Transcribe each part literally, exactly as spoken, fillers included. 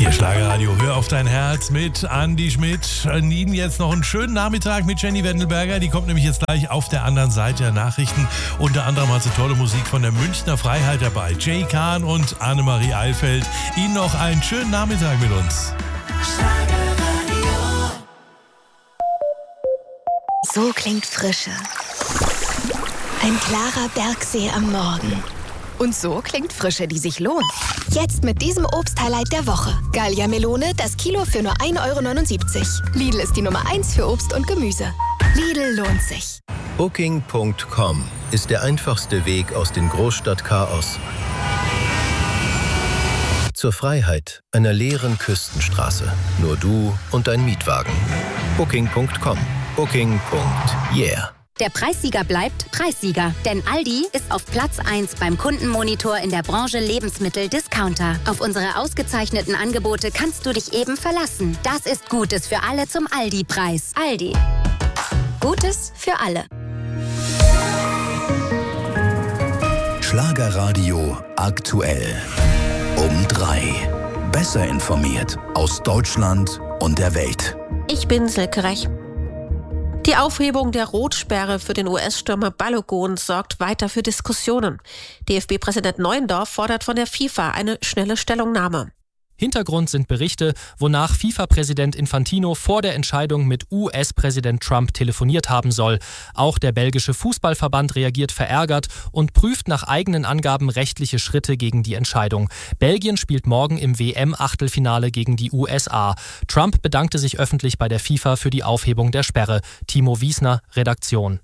Ihr Schlagerradio, hör auf dein Herz mit Andi Schmidt. Ihnen jetzt noch einen schönen Nachmittag mit Jenny Wendelberger. Die kommt nämlich jetzt gleich auf der anderen Seite der Nachrichten. Unter anderem hat sie tolle Musik von der Münchner Freiheit dabei. Jay Kahn und Annemarie Eilfeld. Ihnen noch einen schönen Nachmittag mit uns. So klingt Frische. Ein klarer Bergsee am Morgen. Und so klingt Frische, die sich lohnt. Jetzt mit diesem Obst-Highlight der Woche. Gallia Melone, das Kilo für nur ein Euro neunundsiebzig. Lidl ist die Nummer eins für Obst und Gemüse. Lidl lohnt sich. Booking Punkt com ist der einfachste Weg aus dem Großstadtchaos zur Freiheit einer leeren Küstenstraße. Nur du und dein Mietwagen. Booking Punkt com. Booking. Yeah. Der Preissieger bleibt Preissieger, denn Aldi ist auf Platz eins beim Kundenmonitor in der Branche Lebensmittel-Discounter. Auf unsere ausgezeichneten Angebote kannst du dich eben verlassen. Das ist Gutes für alle zum Aldi-Preis. Aldi. Gutes für alle. Schlagerradio aktuell. Um drei. Besser informiert aus Deutschland und der Welt. Ich bin Silke Rech. Die Aufhebung der Rotsperre für den U S-Stürmer Balogun sorgt weiter für Diskussionen. D F B-Präsident Neuendorf fordert von der FIFA eine schnelle Stellungnahme. Hintergrund sind Berichte, wonach FIFA-Präsident Infantino vor der Entscheidung mit U S-Präsident Trump telefoniert haben soll. Auch der belgische Fußballverband reagiert verärgert und prüft nach eigenen Angaben rechtliche Schritte gegen die Entscheidung. Belgien spielt morgen im W M-Achtelfinale gegen die U S A. Trump bedankte sich öffentlich bei der FIFA für die Aufhebung der Sperre. Timo Wiesner, Redaktion.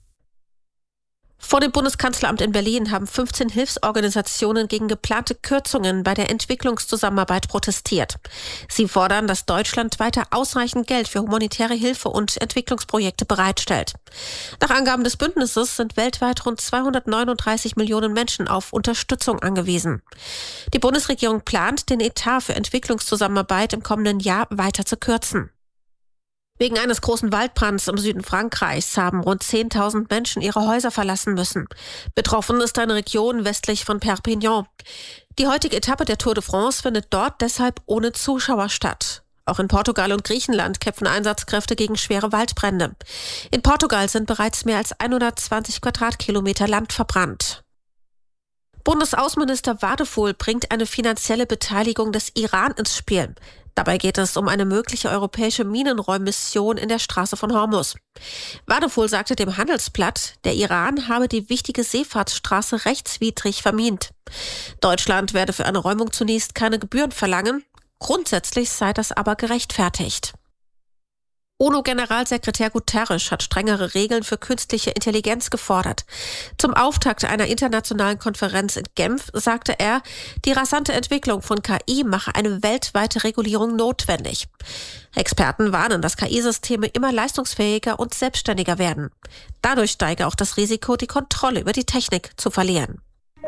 Vor dem Bundeskanzleramt in Berlin haben fünfzehn Hilfsorganisationen gegen geplante Kürzungen bei der Entwicklungszusammenarbeit protestiert. Sie fordern, dass Deutschland weiter ausreichend Geld für humanitäre Hilfe und Entwicklungsprojekte bereitstellt. Nach Angaben des Bündnisses sind weltweit rund zweihundertneununddreißig Millionen Menschen auf Unterstützung angewiesen. Die Bundesregierung plant, den Etat für Entwicklungszusammenarbeit im kommenden Jahr weiter zu kürzen. Wegen eines großen Waldbrands im Süden Frankreichs haben rund zehntausend Menschen ihre Häuser verlassen müssen. Betroffen ist eine Region westlich von Perpignan. Die heutige Etappe der Tour de France findet dort deshalb ohne Zuschauer statt. Auch in Portugal und Griechenland kämpfen Einsatzkräfte gegen schwere Waldbrände. In Portugal sind bereits mehr als hundertzwanzig Quadratkilometer Land verbrannt. Bundesaußenminister Wadefuhl bringt eine finanzielle Beteiligung des Iran ins Spiel. Dabei geht es um eine mögliche europäische Minenräummission in der Straße von Hormuz. Wadefuhl sagte dem Handelsblatt, der Iran habe die wichtige Seefahrtsstraße rechtswidrig vermint. Deutschland werde für eine Räumung zunächst keine Gebühren verlangen. Grundsätzlich sei das aber gerechtfertigt. UNO-Generalsekretär Guterres hat strengere Regeln für künstliche Intelligenz gefordert. Zum Auftakt einer internationalen Konferenz in Genf sagte er, die rasante Entwicklung von K I mache eine weltweite Regulierung notwendig. Experten warnen, dass K I-Systeme immer leistungsfähiger und selbstständiger werden. Dadurch steige auch das Risiko, die Kontrolle über die Technik zu verlieren.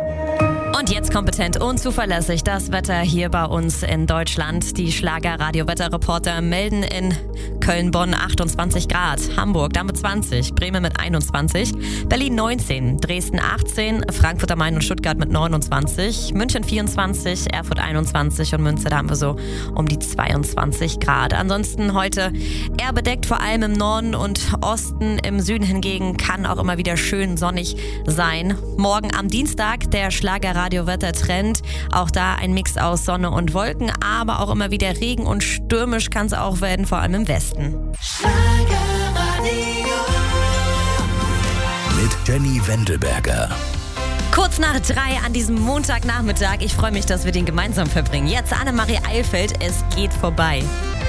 Und jetzt kompetent und zuverlässig das Wetter hier bei uns in Deutschland. Die Schlager-Radio-Wetterreporter melden in Köln, Bonn achtundzwanzig Grad, Hamburg damit zwanzig, Bremen mit einundzwanzig, Berlin neunzehn, Dresden achtzehn, Frankfurt am Main und Stuttgart mit neunundzwanzig, München vierundzwanzig, Erfurt einundzwanzig und Münster, da haben wir so um die zweiundzwanzig Grad. Ansonsten heute eher bedeckt, vor allem im Norden und Osten. Im Süden hingegen kann auch immer wieder schön sonnig sein. Morgen am Dienstag der Schlager-Radio-Wetter-Trend. Auch da ein Mix aus Sonne und Wolken, aber auch immer wieder Regen und stürmisch kann es auch werden, vor allem im Westen. Mit Jenny Wendelberger. Kurz nach drei an diesem Montagnachmittag. Ich freue mich, dass wir den gemeinsam verbringen. Jetzt Annemarie Eilfeld, es geht vorbei.